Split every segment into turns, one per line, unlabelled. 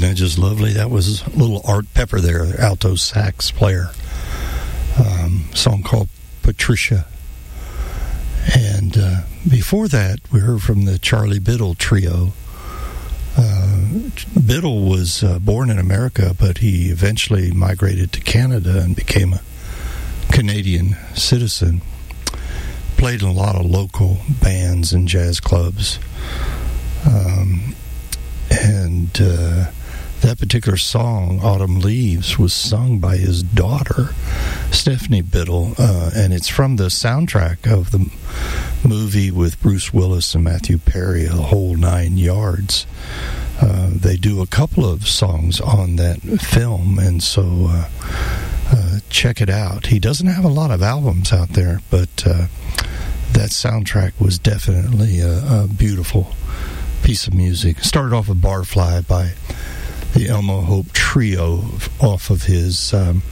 that just lovely? That was little Art Pepper there, the alto sax player. Song called Patricia. And before that, we heard from the Charlie Biddle Trio. Biddle was born in America, but he eventually migrated to Canada and became a Canadian citizen. Played in a lot of local bands and jazz clubs. And that particular song, Autumn Leaves, was sung by his daughter, Stephanie Biddle, and it's from the soundtrack of the movie with Bruce Willis and Matthew Perry, The Whole 9 Yards. They do a couple of songs on that film, and so check it out. He doesn't have a lot of albums out there, but that soundtrack was definitely a beautiful piece of music. Started off with Barfly by the Elmo Hope Trio off of his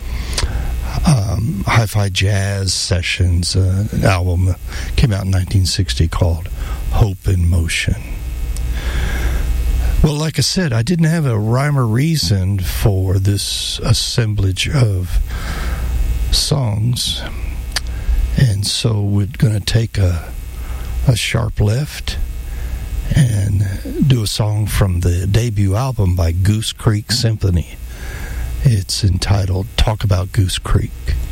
Hi-Fi Jazz Sessions album. Came out in 1960 called Hope in Motion. Well, like I said, I didn't have a rhyme or reason for this assemblage of songs, and so we're going to take a sharp left and do a song from the debut album by Goose Creek Symphony. It's entitled Talk About Goose Creek.